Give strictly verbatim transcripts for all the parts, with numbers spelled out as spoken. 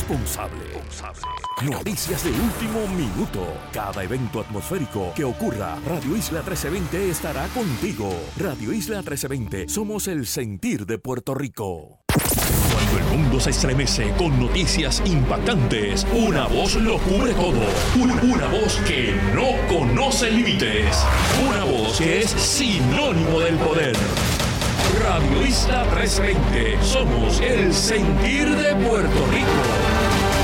responsable. Noticias de último minuto. Cada evento atmosférico que ocurra, Radio Isla trece veinte estará contigo. Radio Isla trece veinte, somos el sentir de Puerto Rico. Cuando el mundo se estremece con noticias impactantes, una voz lo cubre todo. Una, una voz que no conoce límites. Una voz que es sinónimo del poder. Radio Isla trece veinte, somos el sentir de Puerto Rico.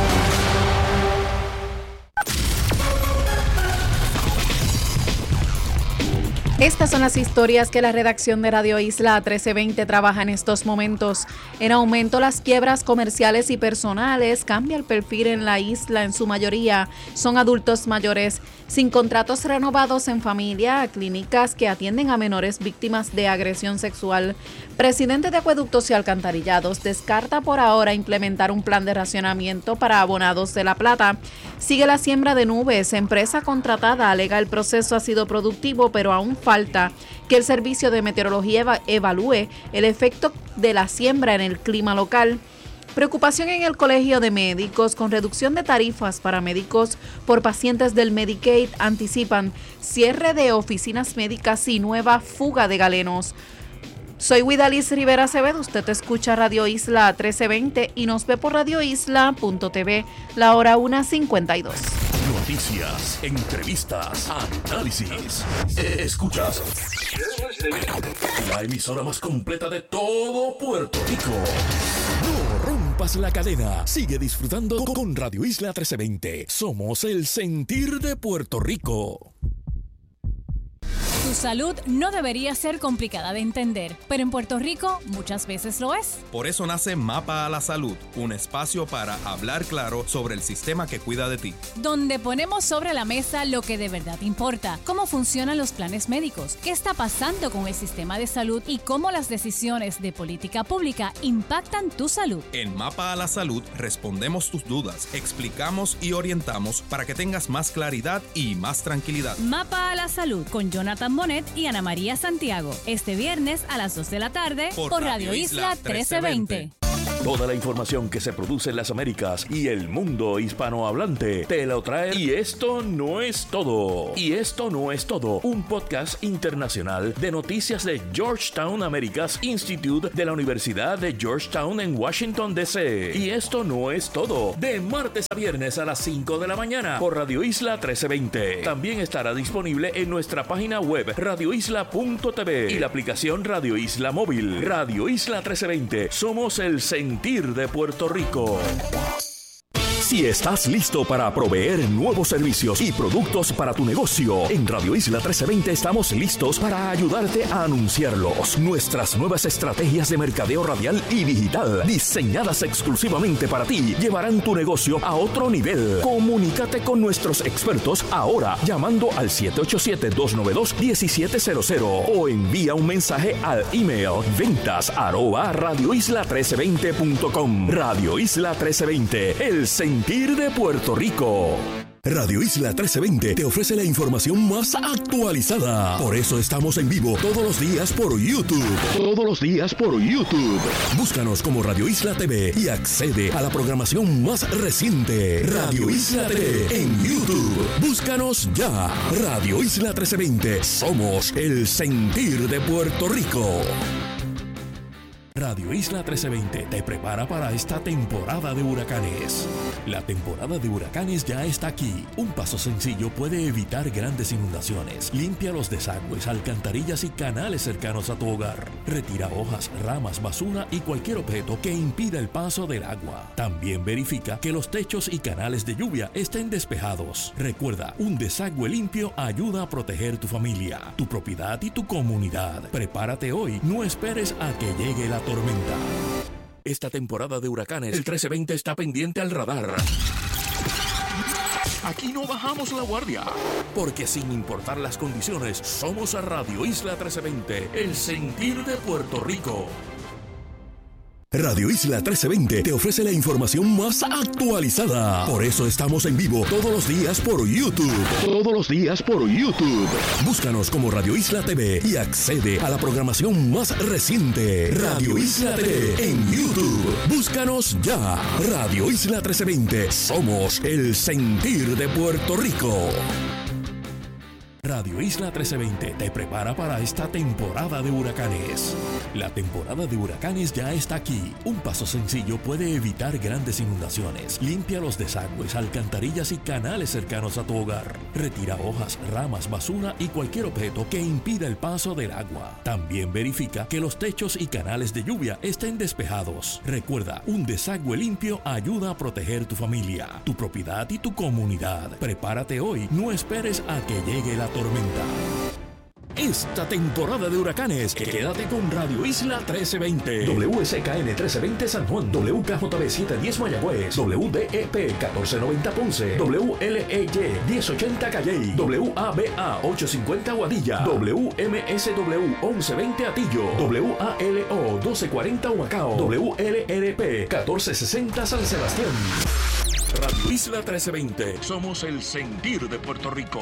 Estas son las historias que la redacción de Radio Isla trece veinte trabaja en estos momentos. En aumento las quiebras comerciales y personales, cambia el perfil en la isla, en su mayoría son adultos mayores sin contratos renovados en familia, clínicas que atienden a menores víctimas de agresión sexual. Presidente de Acueductos y Alcantarillados descarta por ahora implementar un plan de racionamiento para abonados de La Plata. Sigue la siembra de nubes. Empresa contratada alega el proceso ha sido productivo, pero aún falta que el Servicio de Meteorología eva- evalúe el efecto de la siembra en el clima local. Preocupación en el Colegio de Médicos con reducción de tarifas para médicos por pacientes del Medicaid. Anticipan cierre de oficinas médicas y nueva fuga de galenos. Soy Widaliz Rivera Acevedo, usted escucha Radio Isla trece veinte y nos ve por radio isla punto t v, la hora una cincuenta y dos. Noticias, entrevistas, análisis. Escuchas la emisora más completa de todo Puerto Rico. No rompas la cadena. Sigue disfrutando con Radio Isla trece veinte. Somos el sentir de Puerto Rico. Tu salud no debería ser complicada de entender, pero en Puerto Rico muchas veces lo es. Por eso nace Mapa a la Salud, un espacio para hablar claro sobre el sistema que cuida de ti. Donde ponemos sobre la mesa lo que de verdad importa, cómo funcionan los planes médicos, qué está pasando con el sistema de salud y cómo las decisiones de política pública impactan tu salud. En Mapa a la Salud respondemos tus dudas, explicamos y orientamos para que tengas más claridad y más tranquilidad. Mapa a la Salud con Jonathan Bonet y Ana María Santiago. Este viernes a las dos de la tarde por, por Radio Isla trece veinte. Toda la información que se produce en las Américas y el mundo hispanohablante te lo trae. Y esto no es todo. Y esto no es todo. Un podcast internacional de noticias de Georgetown Americas Institute de la Universidad de Georgetown en Washington, D C Y esto no es todo. De martes a viernes a las cinco de la mañana por Radio Isla trece veinte. También estará disponible en nuestra página web radio isla punto t v y la aplicación Radio Isla Móvil. Radio Isla trece veinte. Somos el sentir de Puerto Rico. Si estás listo para proveer nuevos servicios y productos para tu negocio, en Radio Isla trece veinte estamos listos para ayudarte a anunciarlos. Nuestras nuevas estrategias de mercadeo radial y digital, diseñadas exclusivamente para ti, llevarán tu negocio a otro nivel. Comunícate con nuestros expertos ahora llamando al siete ocho siete, dos nueve dos, uno siete cero cero o envía un mensaje al email ventas arroba radio isla trece veinte punto com. Radio Isla trece veinte, el sentir de Puerto Rico. Radio Isla trece veinte te ofrece la información más actualizada. Por eso estamos en vivo todos los días por YouTube. Todos los días por YouTube. Búscanos como Radio Isla T V y accede a la programación más reciente. Radio Isla T V en YouTube. Búscanos ya. Radio Isla trece veinte. Somos el sentir de Puerto Rico. Radio Isla trece veinte te prepara para esta temporada de huracanes. La temporada de huracanes ya está aquí. Un paso sencillo puede evitar grandes inundaciones. Limpia los desagües, alcantarillas y canales cercanos a tu hogar. Retira hojas, ramas, basura y cualquier objeto que impida el paso del agua. También verifica que los techos y canales de lluvia estén despejados. Recuerda, un desagüe limpio ayuda a proteger tu familia, tu propiedad y tu comunidad. Prepárate hoy, no esperes a que llegue la tormenta. Esta temporada de huracanes, el trece veinte está pendiente al radar. Aquí no bajamos la guardia, porque sin importar las condiciones, somos a Radio Isla trece veinte, el sentir de Puerto Rico. Radio Isla trece veinte te ofrece la información más actualizada. Por eso estamos en vivo todos los días por YouTube. Todos los días por YouTube. Búscanos como Radio Isla T V y accede a la programación más reciente. Radio Isla T V en YouTube. Búscanos ya. Radio Isla trece veinte. Somos el sentir de Puerto Rico. Radio Isla trece veinte te prepara para esta temporada de huracanes. La temporada de huracanes ya está aquí. Un paso sencillo puede evitar grandes inundaciones. Limpia los desagües, alcantarillas y canales cercanos a tu hogar. Retira hojas, ramas, basura y cualquier objeto que impida el paso del agua. También verifica que los techos y canales de lluvia estén despejados. Recuerda, un desagüe limpio ayuda a proteger tu familia, tu propiedad y tu comunidad. Prepárate hoy, no esperes a que llegue la tormenta. Esta temporada de huracanes, quédate con Radio Isla trece veinte. W S K N trece veinte San Juan, W K J B setecientos diez Mayagüez, W D E P catorce noventa Ponce, W L E Y diez ochenta Calley, W A B A ochocientos cincuenta Aguadilla, W M S W once veinte Atillo, W A L O doce cuarenta Humacao, W L R P catorce sesenta San Sebastián. Radio Isla trece veinte. Somos el sentir de Puerto Rico.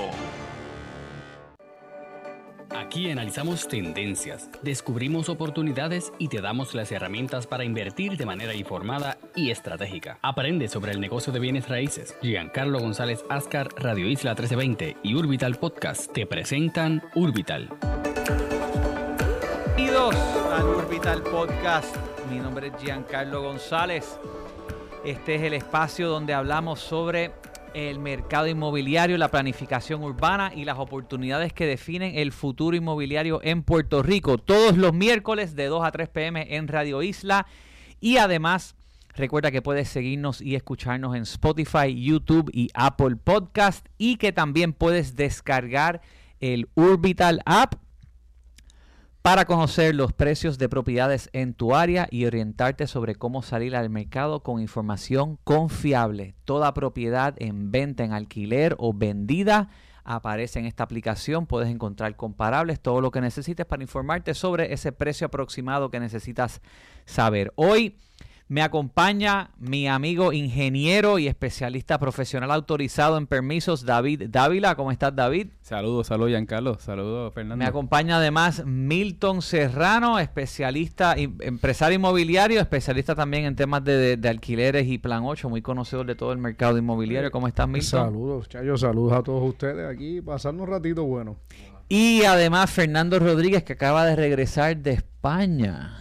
Aquí analizamos tendencias, descubrimos oportunidades y te damos las herramientas para invertir de manera informada y estratégica. Aprende sobre el negocio de bienes raíces. Giancarlo González Ascar, Radio Isla trece veinte y Urbital Podcast te presentan Urbital. Bienvenidos al Urbital Podcast. Mi nombre es Giancarlo González. Este es el espacio donde hablamos sobre el mercado inmobiliario, la planificación urbana y las oportunidades que definen el futuro inmobiliario en Puerto Rico. Todos los miércoles de dos a tres pe eme en Radio Isla. Y además, recuerda que puedes seguirnos y escucharnos en Spotify, YouTube y Apple Podcast. Y que también puedes descargar el Urbital App para conocer los precios de propiedades en tu área y orientarte sobre cómo salir al mercado con información confiable. Toda propiedad en venta, en alquiler o vendida aparece en esta aplicación. Puedes encontrar comparables, todo lo que necesites para informarte sobre ese precio aproximado que necesitas saber. Hoy me acompaña mi amigo ingeniero y especialista profesional autorizado en permisos, David Dávila. ¿Cómo estás, David? Saludos, saludos, Giancarlo. Saludos, Fernando. Me acompaña además Milton Serrano, especialista, empresario inmobiliario, especialista también en temas de, de, de alquileres y Plan ocho, muy conocedor de todo el mercado inmobiliario. ¿Cómo estás, Milton? Saludos, Chayo. Saludos a todos ustedes aquí, pasando un ratito bueno. Y además Fernando Rodríguez, que acaba de regresar de España.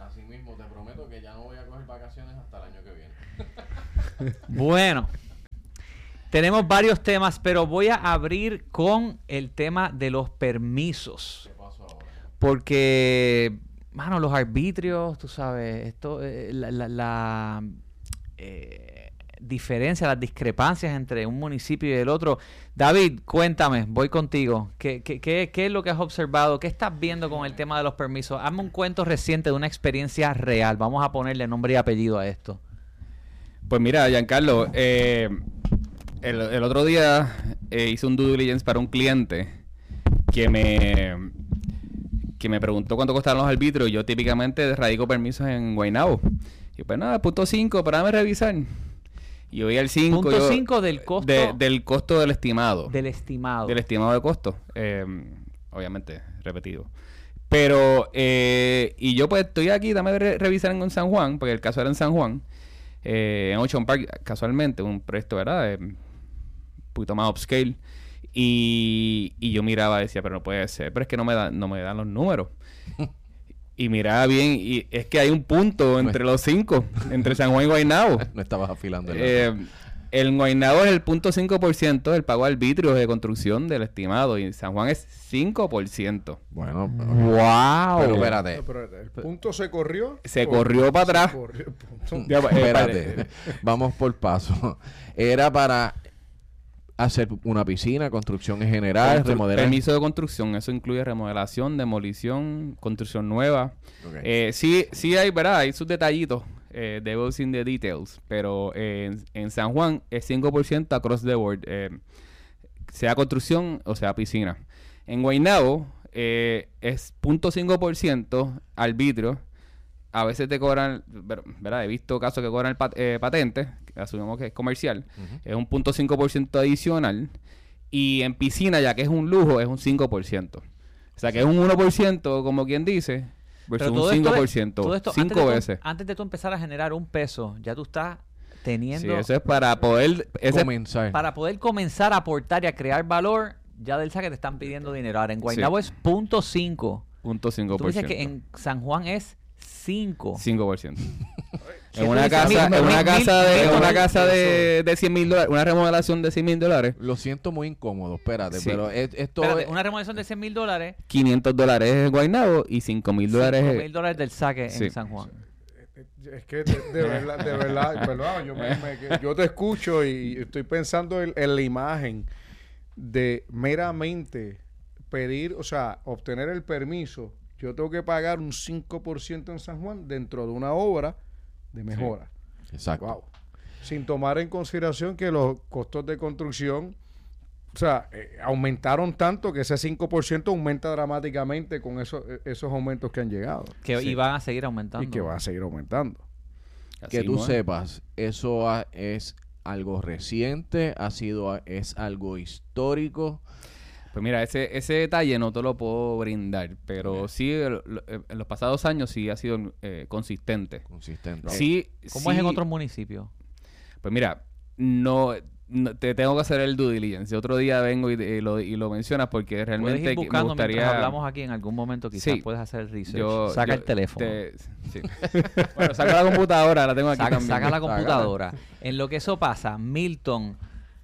Bueno, tenemos varios temas, pero voy a abrir con el tema de los permisos. ¿Qué pasó ahora? Porque, mano, los arbitrios, tú sabes, esto, eh, la, la, la eh, diferencia, las discrepancias entre un municipio y el otro. David, cuéntame, voy contigo. ¿Qué, qué, qué, qué es lo que has observado? ¿Qué estás viendo con el tema de los permisos? Hazme un cuento reciente de una experiencia real. Vamos a ponerle nombre y apellido a esto. Pues mira, Giancarlo, eh, el, el otro día eh, hice un due diligence para un cliente que me que me preguntó cuánto costaban los arbitrios. Yo típicamente radico permisos en Guaynabo. Y pues nada, punto cinco, para dame revisar. Y yo vi el cinco. Punto cinco del costo. De, del costo del estimado. Del estimado. Del estimado de costo. Eh, obviamente, repetido. Pero, eh, y yo pues estoy aquí, dame re- revisar en San Juan, porque el caso era en San Juan. Eh, en Ocean Park, casualmente, un proyecto, ¿verdad? Eh, un poquito más upscale. Y, y yo miraba y decía, pero no puede ser, pero es que no me, da, no me dan los números. Y miraba bien, y es que hay un punto entre los cinco, entre San Juan y Guaynabo. No estabas afilando el eh, El Guaynabo es el punto cinco por ciento del pago de arbitrios de construcción del estimado, y San Juan es cinco por ciento. Bueno, wow. Pero espérate. No, pero el punto se corrió. Se corrió para atrás. Se corrió el punto. Ya, eh, Espérate. Vamos por paso. Era para hacer una piscina, construcción en general, Constru- remodelar. Permiso de construcción, eso incluye remodelación, demolición, construcción nueva. Okay. Eh, sí, sí hay, ¿verdad? Hay sus detallitos. Eh, devils in the details. Pero eh, en, en San Juan es cinco por ciento across the board. Eh, sea construcción o sea piscina. En Guaynabo eh, es cero punto cinco por ciento arbitrio a veces te cobran, ¿verdad? He visto casos que cobran el pat- eh, patente, que asumimos que es comercial, uh-huh. es un punto cinco por ciento adicional, y en piscina, ya que es un lujo, es un cinco por ciento. O sea, que es un uno por ciento, como quien dice, versus un cinco por ciento, todo esto, cinco antes veces. De tú, antes de tú empezar a generar un peso, ya tú estás teniendo... Sí, eso es para poder... Comenzar. Para poder comenzar a aportar y a crear valor, ya del saque te están pidiendo dinero. Ahora, en Guaynabo sí. es punto cinco. Punto cinco por ciento. Tú dices que en San Juan es cinco. cinco por ciento. En una casa, en una casa de, en una casa de, de cien mil dólares, una remodelación de cien mil dólares. Lo siento muy incómodo, espérate, sí. pero es, esto espérate, es... una remodelación de cien mil dólares. quinientos dólares en Guaynabo y cinco mil dólares. cinco mil dólares del saque sí. en San Juan. Es que de, de verdad, de verdad, perdón, yo, me, me, yo te escucho y estoy pensando en, en la imagen de meramente pedir, o sea, obtener el permiso. Yo tengo que pagar un cinco por ciento en San Juan dentro de una obra de mejora. Sí. Exacto. Wow. Sin tomar en consideración que los costos de construcción, o sea, eh, aumentaron tanto que ese cinco por ciento aumenta dramáticamente con eso, esos aumentos que han llegado. Que sí. y van a seguir aumentando. Y que van a seguir aumentando. Así que tú no sepas, eso ha, es algo reciente, ha sido es algo histórico. Pues mira, ese ese detalle no te lo puedo brindar, pero sí, el, el, en los pasados años sí ha sido eh, consistente. Consistente. Sí, ¿Cómo sí, es en otros municipios? Pues mira, no, no te tengo que hacer el due diligence. Otro día vengo y, y, lo, y lo mencionas porque realmente puedes ir buscando me gustaría... mientras hablamos aquí en algún momento, quizás sí, puedes hacer el research. Yo, saca yo el teléfono. Te, sí. Bueno, saca la computadora, la tengo aquí saca, también. Saca la computadora. En lo que eso pasa, Milton...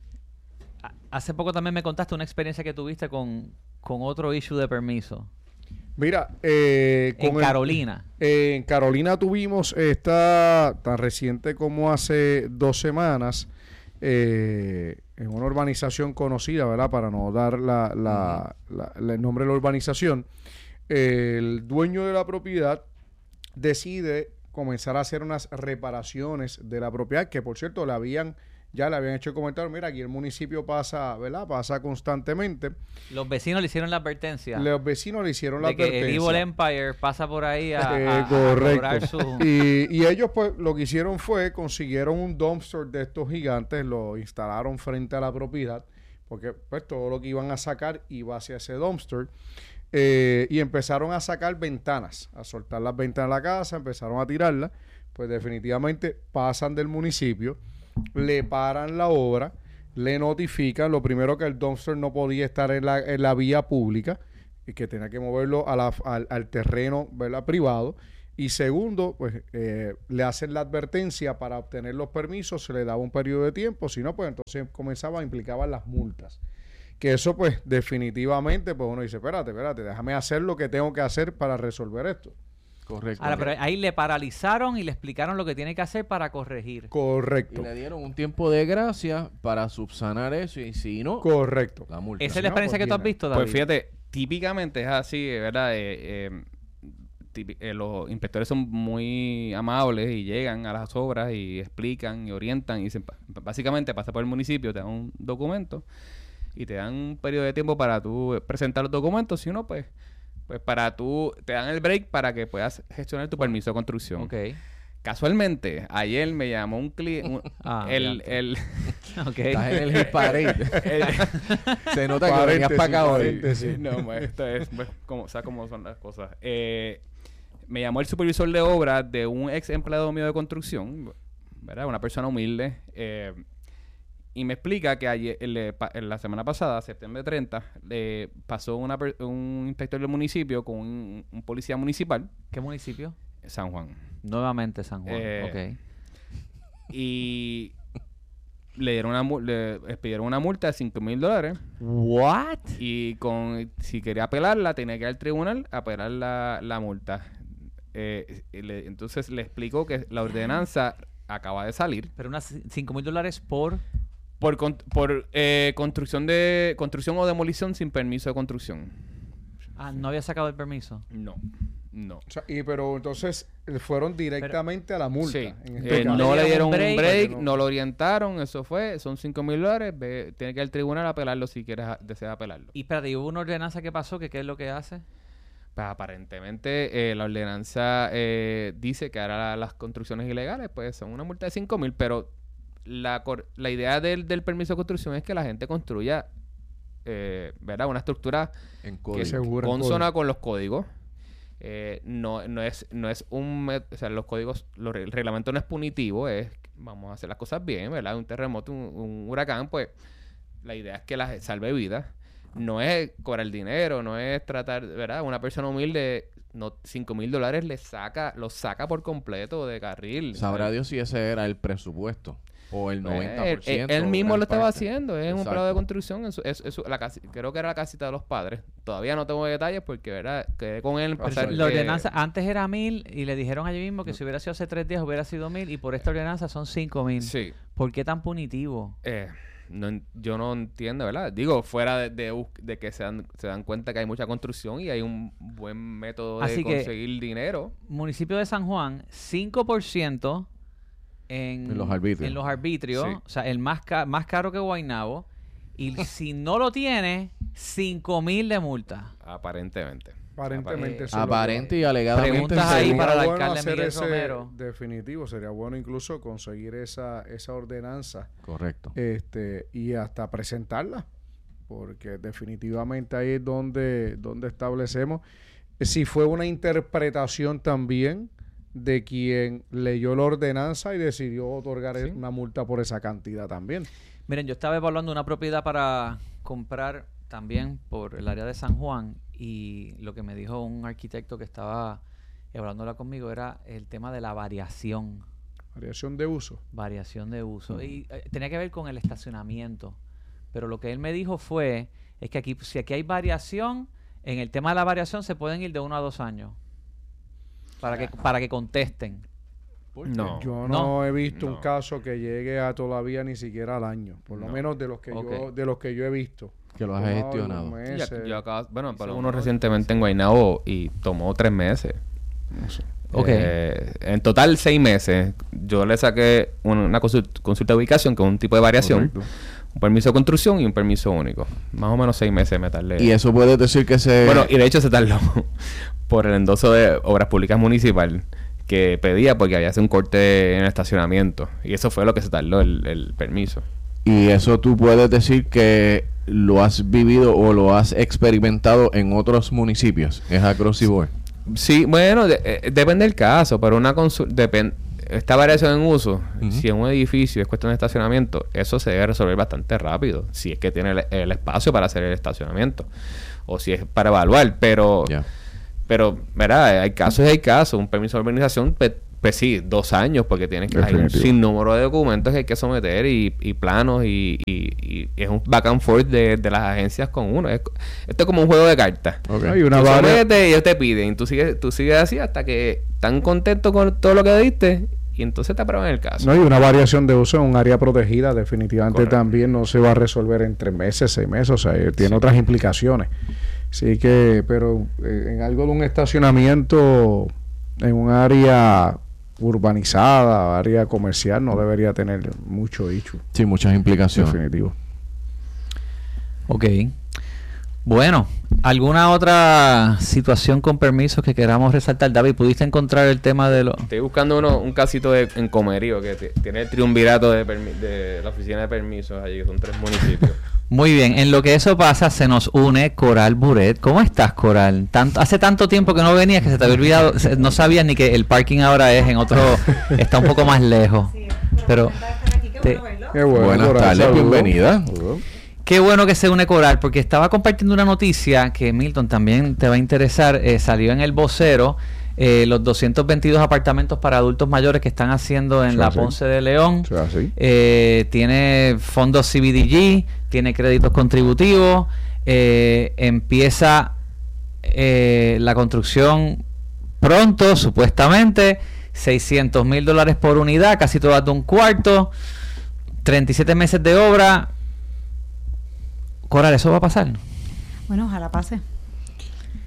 Hace poco también me contaste una experiencia que tuviste con, con otro issue de permiso. Mira, eh, en con Carolina. El, eh, en Carolina tuvimos esta tan reciente como hace dos semanas eh, en una urbanización conocida, ¿verdad? Para no dar la, la, uh-huh. la, la, el nombre de la urbanización. Eh, el dueño de la propiedad decide comenzar a hacer unas reparaciones de la propiedad que, por cierto, le habían ya le habían hecho el comentario, mira, aquí el municipio pasa, ¿verdad? Pasa constantemente. Los vecinos le hicieron la advertencia. Los vecinos le hicieron la de advertencia. Que el Evil Empire pasa por ahí a, eh, a, a correcto. su... Y, y ellos, pues, lo que hicieron fue, consiguieron un dumpster de estos gigantes, lo instalaron frente a la propiedad, porque, pues, todo lo que iban a sacar iba hacia ese dumpster. Eh, y empezaron a sacar ventanas, a soltar las ventanas de la casa, empezaron a tirarlas. Pues, definitivamente, pasan del municipio, le paran la obra, le notifican, lo primero que el dumpster no podía estar en la, en la vía pública y que tenía que moverlo a la, al, al terreno, ¿verdad? Privado, y segundo, pues eh, le hacen la advertencia para obtener los permisos, se le daba un periodo de tiempo, si no, pues entonces comenzaba, implicaban las multas. Que eso, pues, definitivamente, pues uno dice, espérate, espérate, déjame hacer lo que tengo que hacer para resolver esto. Correcto. Ahora, pero ahí le paralizaron y le explicaron lo que tiene que hacer para corregir. Correcto. Y le dieron un tiempo de gracia para subsanar eso y si no... Correcto. La multa. ¿Esa es la experiencia no, que tú has visto, David? Pues fíjate, típicamente es así, ¿verdad? Eh, eh, típic- eh, los inspectores son muy amables y llegan a las obras y explican y orientan y dicen, básicamente pasa por el municipio, te dan un documento y te dan un periodo de tiempo para tú presentar los documentos, si no, pues... Pues para tú, te dan el break para que puedas gestionar tu permiso de construcción. Ok. Casualmente, ayer me llamó un cliente, Ah, el, ya. el, Ok. Estás en el hit parade. el- Se nota que venías para acá hoy. paréntesis. no, pues, esto es, pues, como, o sea, cómo son las cosas. Eh, me llamó el supervisor de obras de un ex empleado mío de construcción, ¿verdad? Una persona humilde, eh, y me explica que ayer, le pa- en la semana pasada, septiembre treinta, le pasó una per- un inspector del municipio con un, un policía municipal, ¿Qué municipio? San Juan. Nuevamente San Juan. Eh, ok. Y le dieron una mu- le expidieron una multa de cinco mil dólares. ¿What? Y con si quería apelarla, tenía que ir al tribunal a apelar la, la multa. Eh, y le- entonces le explicó que la ordenanza acaba de salir Pero unas cinco mil dólares por... por con- por eh, construcción de construcción o demolición sin permiso de construcción. Ah, no había sacado el permiso. No, no. O sea, y pero entonces eh, fueron directamente a la multa. Sí. En este Eh, caso. no le dieron un break, break, no lo orientaron, eso fue, son cinco mil dólares, ve, tiene que ir al tribunal a apelarlo si quieres a- deseas apelarlo. Y espérate, ¿y hubo una ordenanza que pasó? Que ¿Qué es lo que hace? Pues aparentemente eh, la ordenanza eh, dice que ahora la, las construcciones ilegales pues son una multa de cinco mil, pero la, la idea del, del permiso de construcción es que la gente construya eh, ¿verdad? Una estructura en que es consona con los códigos. Eh, no, no es no es un o sea, los códigos, los, el reglamento no es punitivo, es vamos a hacer las cosas bien, ¿verdad? Un terremoto, un, un huracán, pues la idea es que la salve vidas. No es cobrar dinero, no es tratar, ¿verdad? Una persona humilde, no, cinco mil dólares le saca, lo saca por completo de carril. Sabrá ¿sabes? Dios si ese era el presupuesto o el noventa por ciento. Eh, él, él mismo lo estaba parte. haciendo, es Exacto. un plano de construcción, en su, es, es, la casi, creo que era la casita de los padres. Todavía no tengo detalles porque, ¿verdad? Quedé con él. Pero pasar, la que, ordenanza antes era mil y le dijeron allí mismo que si hubiera sido hace tres días hubiera sido mil y por esta ordenanza son cinco mil. Sí. ¿Por qué tan punitivo? Eh, no, yo no entiendo, ¿verdad? Digo, fuera de, de, de que se dan, se dan cuenta que hay mucha construcción y hay un buen método de Así que, conseguir dinero. Municipio de San Juan, cinco por ciento en, En los arbitrios. en los arbitrios, Sí. o sea, el más, ca más caro que Guaynabo. Y si no lo tiene, cinco mil de multa. Aparentemente. Aparentemente. Eh, eso es lo que- Aparente y alegadamente. Preguntas según- ahí Sería para el bueno alcalde hacer Miguel ese- Romero. Definitivo, sería bueno incluso conseguir esa, esa ordenanza Correcto. este y hasta presentarla, porque definitivamente ahí es donde, donde establecemos si fue una interpretación también de quien leyó la ordenanza y decidió otorgar Sí. una multa por esa cantidad también. Miren, yo estaba evaluando una propiedad para comprar también por el área de San Juan y lo que me dijo un arquitecto que estaba evaluándola conmigo era el tema de la variación, Variación de uso. variación de uso. Y eh, tenía que ver con el estacionamiento. Pero lo que él me dijo fue, es que aquí, si aquí hay variación, en el tema de la variación se pueden ir de uno a dos años para que, para que contesten. No. Yo no, No. he visto un No. caso que llegue a todavía ni siquiera al año, por lo No. menos de los que yo Ok. de los que yo he visto. Que lo has Tomado gestionado. unos Sí, meses. yo, yo acabo- bueno, pero Según uno lo- recientemente en Guaynabo y tomó tres meses. Ok. Eh, en total seis meses. Yo le saqué una, una consulta, consulta de ubicación, que es un tipo de variación, Correcto. un permiso de construcción y un permiso único. Más o menos seis meses me tardé. Y eso puedes decir que se... Bueno, y de hecho se tardó por el endoso de Obras Públicas Municipal que pedía porque había hecho un corte en el estacionamiento. Y eso fue lo que se tardó el, el permiso. Y eso tú puedes decir que lo has vivido o lo has experimentado en otros municipios. Es across the board. Sí, bueno, de- eh, depende del caso, pero una consulta, esta variación en uso, Ujú. si en un edificio es cuestión de estacionamiento, eso se debe resolver bastante rápido, si es que tiene el, el espacio para hacer el estacionamiento, o si es para evaluar, pero, Ya. pero, ¿verdad? Hay casos y hay casos, un permiso de urbanización, pues, pues sí, dos años, porque tienes que, hay un Definitivo. sinnúmero de documentos que hay que someter y, y planos y, y, y es un back and forth de, de las agencias con uno. Es, esto es como un juego de cartas. Hay una Tú varia- sometes y ellos te piden. Tú sigues, tú sigues así hasta que están contentos con todo lo que diste y entonces te aprueban el caso. No hay una variación de uso en un área protegida, definitivamente Correcto. también no se va a resolver en tres meses, seis meses, o sea, eh, tiene otras implicaciones. Así que, pero eh, en algo de un estacionamiento en un área urbanizada, área comercial, no debería tener mucho issue, Sí, muchas implicaciones. definitivo. Ok. Bueno, ¿alguna otra situación con permisos que queramos resaltar? David, ¿pudiste encontrar el tema de los... Estoy buscando uno, un casito de, en Comerío que t- tiene el triunvirato de, permi- de la oficina de permisos allí, que son tres municipios. Muy bien, en lo que eso pasa se nos une Coral Buret. ¿Cómo estás, Coral? Tanto, hace tanto tiempo que no venías que se te había olvidado, se- no sabías ni que el parking ahora es en otro, está un poco más lejos. Pero te- Qué bueno, Buenas Coral, tardes, saludos. bienvenida. Saludos. qué bueno que se une Coral, porque estaba compartiendo una noticia que, Milton, también te va a interesar. Eh, salió en el vocero eh, los doscientos veintidós apartamentos para adultos mayores que están haciendo en Sí, la sí. Ponce de León. Sí, así. Eh, tiene fondos C B D G, tiene créditos contributivos, eh, empieza eh, la construcción pronto, supuestamente, seiscientos mil dólares por unidad, casi todas de un cuarto, treinta y siete meses de obra. Coral, ¿eso va a pasar? Bueno, ojalá pase.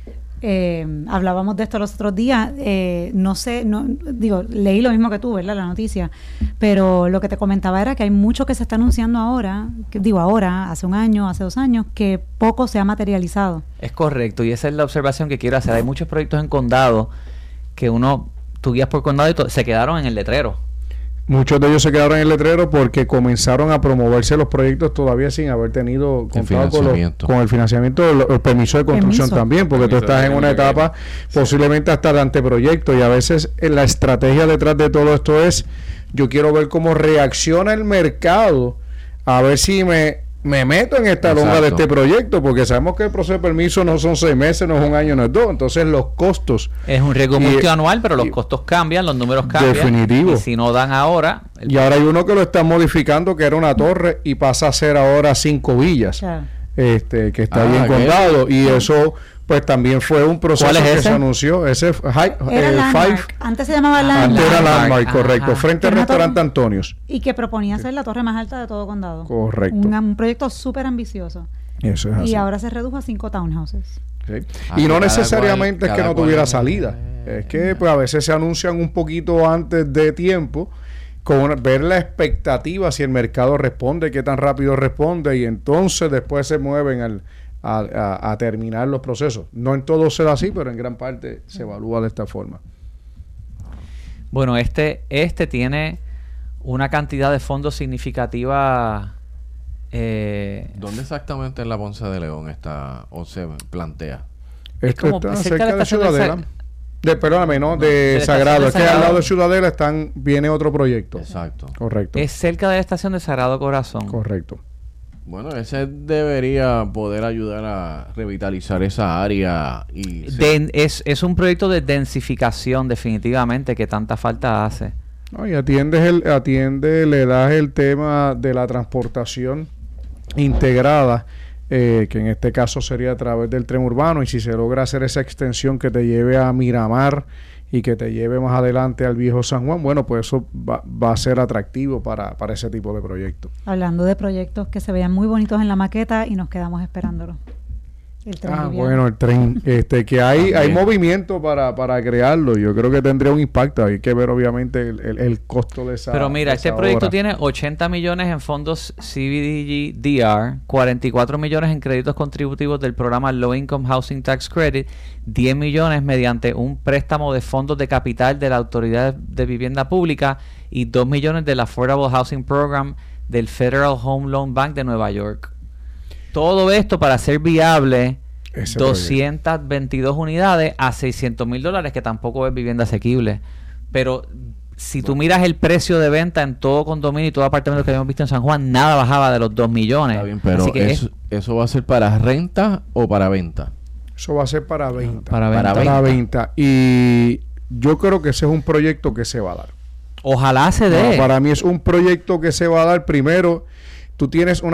Eh, hablábamos de esto los otros días, eh, no sé, no digo, leí lo mismo que tú, ¿verdad? La noticia, pero lo que te comentaba era que hay mucho que se está anunciando ahora, que, digo ahora, hace un año, hace dos años, que poco se ha materializado. Es correcto, y esa es la observación que quiero hacer. Hay muchos proyectos en condado que uno, tú guías por condado y to- se quedaron en el letrero. Muchos de ellos se quedaron en el letrero porque comenzaron a promoverse los proyectos todavía sin haber tenido contado con, los- con el financiamiento, el, el permiso de construcción Permiso. también, porque Permiso tú estás de en una construcción. etapa posiblemente hasta de anteproyecto, y a veces eh, la estrategia detrás de todo esto es, yo quiero ver cómo reacciona el mercado, a ver si me, me meto en esta longa de Exacto. este proyecto, porque sabemos que el proceso de permiso no son seis meses, no es un año, no es dos, entonces los costos. Es un riesgo Y- multianual, pero los y- costos cambian, los números cambian. Definitivo. Y si no dan ahora... el- Y ahora hay uno que lo está modificando, que era una torre y pasa a ser ahora cinco villas, Claro. este que está Ah, bien ¿qué? condado, y eso pues también fue un proceso ¿Cuál es que ese? se anunció, ese f- hi- Era eh, Landmark. Five, Antes se llamaba Ah, Landmark. antes era Landmark, Landmark, ajá. correcto, frente al Que no to- restaurante Antonios, Y que proponía ser la torre más alta de todo condado. correcto. Un, un proyecto súper ambicioso. Eso es así. Y ahora se redujo a cinco townhouses. Sí. Ah, Y no cada necesariamente cual- es que cada no cual tuviera es- salida, es que pues a veces se anuncian un poquito antes de tiempo, con una- ver la expectativa, si el mercado responde, qué tan rápido responde, y entonces después se mueven al, a, a- a terminar los procesos. No en todo será así, pero en gran parte se evalúa de esta forma. Bueno, este, este tiene una cantidad de fondos significativa. Eh, ¿Dónde exactamente en la Ponce de León está o se plantea? Esto como está cerca cerca de la de estación de Ciudadela. Sa- De, perdóname, no, de, de la estación Sagrado. de Es que al Sagrado. lado de Ciudadela están, viene otro proyecto. Exacto. Correcto. es cerca de la estación de Sagrado Corazón. Correcto. Bueno, ese debería poder ayudar a revitalizar esa área y se- Den- es, es un proyecto de densificación, definitivamente, que tanta falta hace. No, y atiendes el, atiende, le das el tema de la transportación integrada, eh, que en este caso sería a través del tren urbano, y si se logra hacer esa extensión que te lleve a Miramar y que te lleve más adelante al viejo San Juan, bueno, pues eso va, va a ser atractivo para, para ese tipo de proyectos. Hablando de proyectos que se veían muy bonitos en la maqueta y nos quedamos esperándolo. El tren Ah, liviano. bueno, el tren, este, que hay, hay También. movimiento para, para crearlo. Yo creo que tendría un impacto. Hay que ver, obviamente, el, el, el costo de esa. Pero mira, de este esa proyecto obra. tiene ochenta millones en fondos C B D G D R, cuarenta y cuatro millones en créditos contributivos del programa Low Income Housing Tax Credit, diez millones mediante un préstamo de fondos de capital de la Autoridad de Vivienda Pública y dos millones del Affordable Housing Program del Federal Home Loan Bank de Nueva York. Todo esto para hacer viable Ese doscientas veintidós unidades a seiscientos mil dólares, que tampoco es vivienda asequible. Pero si tú miras el precio de venta en todo condominio y todo apartamento que habíamos visto en San Juan, nada bajaba de los dos millones. Está bien, pero Así que eso, eso va a ser para renta o para venta. Eso va a ser para venta. Para venta. Para venta. Y yo creo que ese es un proyecto que se va a dar. ojalá se dé. No, para mí es un proyecto que se va a dar. Primero, tú tienes una